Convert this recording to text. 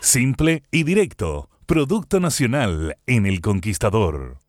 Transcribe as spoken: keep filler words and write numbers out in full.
Simple y directo. Producto nacional en El Conquistador.